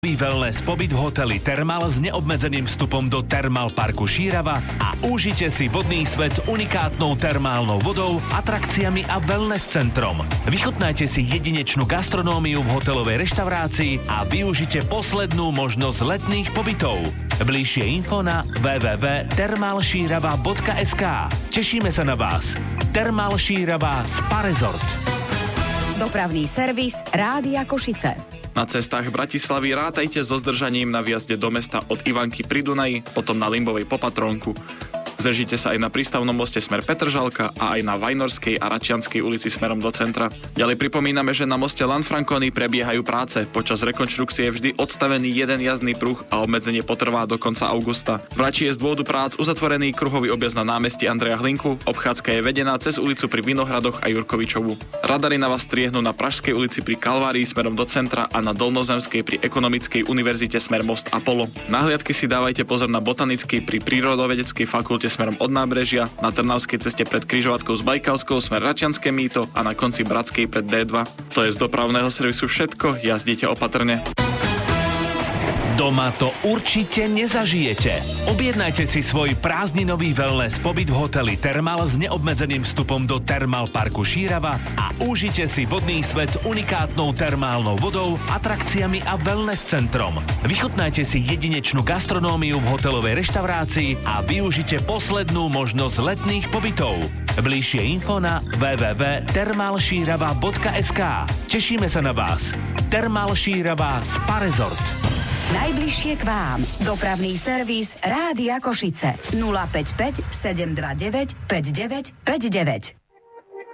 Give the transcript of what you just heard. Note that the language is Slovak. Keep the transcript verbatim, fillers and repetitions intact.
Wellness pobyt v hoteli Thermal s neobmedzeným vstupom do Thermal parku Šírava a užite si vodný svet s unikátnou termálnou vodou, atrakciami a wellness centrom. Vychutnajte si jedinečnú gastronómiu v hotelovej reštaurácii a využite poslednú možnosť letných pobytov. Bližšie info na w w w bodka thermalšírava bodka es ká. Tešíme sa na vás. Thermal Šírava Spa Resort. Dopravný servis Rádia Košice. Na cestách Bratislavy rátajte so zdržaním na vjazde do mesta od Ivanky pri Dunaji, potom na Limbovej po Patrónku. Zdržíte sa aj na prístavnom moste smer Petržalka a aj na Vajnorskej a Račianskej ulici smerom do centra. Ďalej pripomíname, že na moste Lanfranconi prebiehajú práce. Počas rekonštrukcie je vždy odstavený jeden jazdný pruh a obmedzenie potrvá do konca augusta. V Rači je z dôvodu prác uzatvorený kruhový objazd na námestí Andreja Hlinku, obchádzka je vedená cez ulicu pri Vinohradoch a Jurkovičovu. Radary na vás striehnú na Pražskej ulici pri Kalvárii smerom do centra a na Dolnozemskej pri Ekonomickej univerzite smer most Apollo. Na hliadky si dávajte pozor na Botanickej pri Prírodovedeckej fakulte smerom od nábrežia, na Trnavskej ceste pred križovatkou s Bajkalskou smer Račianske mýto a na konci Bratskej pred dé dva. To je z dopravného servisu všetko, jazdite opatrne. Doma to určite nezažijete. Objednajte si svoj prázdninový wellness pobyt v hoteli Thermal s neobmedzeným vstupom do Thermal parku Šírava a užite si vodný svet s unikátnou termálnou vodou, atrakciami a wellness centrom. Vychutnajte si jedinečnú gastronómiu v hotelovej reštaurácii a využite poslednú možnosť letných pobytov. Bližšie info na w w w bodka thermalšírava bodka es ká. Tešíme sa na vás. Thermal Šírava Spa Resort. Najbližšie k vám. Dopravný servis Rádia Košice. nula päť päť sedem dva deväť päť deväť päť deväť.